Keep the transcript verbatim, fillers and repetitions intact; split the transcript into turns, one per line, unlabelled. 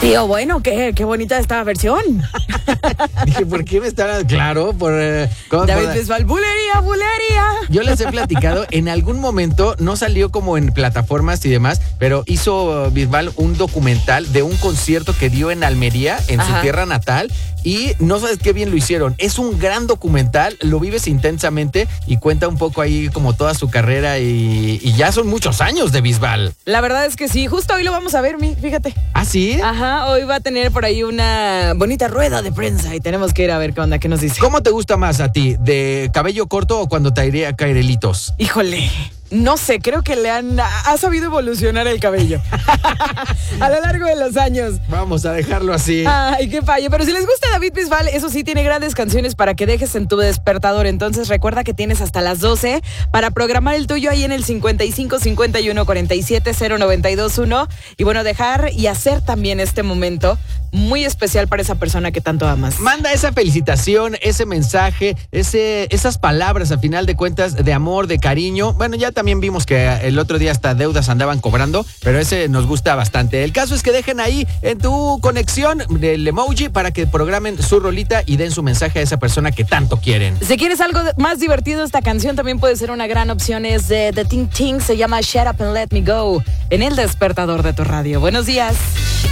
Tío, bueno, qué, qué bonita esta versión.
Dije, ¿por qué me están...? Claro, por... eh, ¿cómo-
David
por-
Bisbal, bulería, bulería.
Yo les he platicado, en algún momento no salió como en plataformas y demás, pero hizo uh, Bisbal un documental de un concierto que dio en Almería, en
Ajá.
su tierra natal, y no sabes qué bien lo hicieron. Es un gran documental, lo vives intensamente y cuenta un poco ahí como toda su carrera y, y ya son muchos años de Bisbal.
La verdad es que sí, justo hoy lo vamos a ver, mi, fíjate.
¿Ah, sí?
Ajá, hoy va a tener por ahí una bonita rueda de prensa y tenemos que ir a ver qué onda, qué nos dice.
¿Cómo te gusta más a ti? ¿De cabello corto o cuando te iría a caer helitos?
Híjole, no sé, creo que le han... ha sabido evolucionar el cabello a lo largo de los años.
Vamos a dejarlo así.
Ay, qué fallo. Pero si les gusta David Bisbal, eso sí, tiene grandes canciones para que dejes en tu despertador. Entonces recuerda que tienes hasta las doce para programar el tuyo ahí en el cincuenta y cinco, cincuenta y uno, cuarenta y siete, cero noventa y dos uno. Y bueno, dejar y hacer también este momento muy especial para esa persona que tanto amas.
Manda esa felicitación, ese mensaje, ese, esas palabras a final de cuentas de amor, de cariño. Bueno, ya también vimos que el otro día hasta deudas andaban cobrando, pero ese nos gusta bastante. El caso es que dejen ahí en tu conexión el emoji para que programen su rolita y den su mensaje a esa persona que tanto quieren.
Si quieres algo más divertido, esta canción también puede ser una gran opción. Es de The Ting Ting, se llama Shut Up and Let Me Go, en el despertador de tu radio. Buenos días.